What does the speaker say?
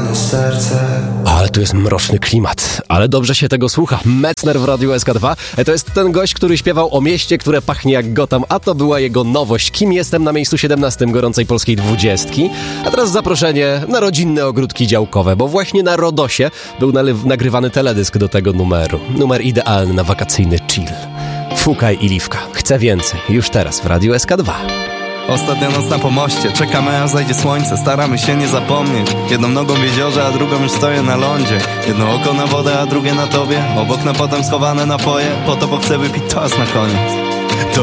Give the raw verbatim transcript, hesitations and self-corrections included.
Ale tu jest mroczny klimat, ale dobrze się tego słucha. Metzner w Radiu S K dwa. To jest ten gość, który śpiewał o mieście, które pachnie jak Gotham, a to była jego nowość. Kim jestem na miejscu siedemnastym gorącej polskiej dwudziestki. A teraz zaproszenie na rodzinne ogródki działkowe, bo właśnie na Rodosie był nale- nagrywany teledysk do tego numeru. Numer idealny na wakacyjny chill. Fukaj i Liwka. Chcę więcej. Już teraz w Radiu S K dwa. Ostatnia noc na pomoście, czekamy aż zajdzie słońce. Staramy się nie zapomnieć. Jedną nogą w jeziorze, a drugą już stoję na lądzie. Jedno oko na wodę, a drugie na tobie. Obok na potem schowane napoje. Po to, bo chcę wypić czas na koniec.